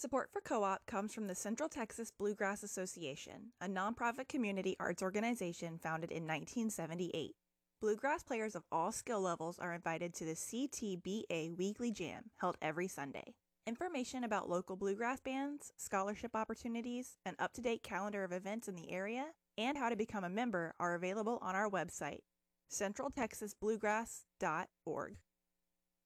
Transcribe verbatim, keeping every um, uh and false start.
Support for Co-op comes from the Central Texas Bluegrass Association, a nonprofit community arts organization founded in nineteen seventy-eight. Bluegrass players of all skill levels are invited to the C T B A Weekly Jam, held every Sunday. Information about local bluegrass bands, scholarship opportunities, an up-to-date calendar of events in the area, and how to become a member are available on our website, central texas bluegrass dot org.